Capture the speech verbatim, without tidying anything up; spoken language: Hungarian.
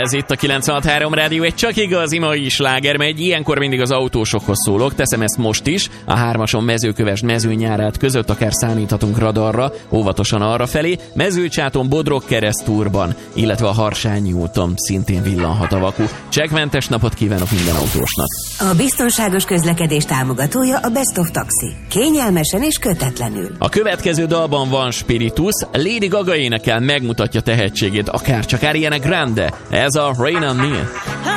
Ez itt a kilencvenhat három Rádió, egy csak igazi mai sláger megy, ilyenkor mindig az autósokhoz szólok, teszem ezt most is, a hármason Mezőkövesd Mezőnyárát között akár számíthatunk radarra, óvatosan arra felé, Mezőcsáton Bodrog Keresztúrban, illetve a Harsányi úton szintén villanhat a vaku. Csekkmentes napot kívánok minden autósnak! A biztonságos közlekedés támogatója a Best of Taxi. Kényelmesen és kötetlenül. A következő dalban van spiritus, Lady Gaga énekel, megmutatja tehetségét, akár csak Ariana Grande. Ez a Rain on Me.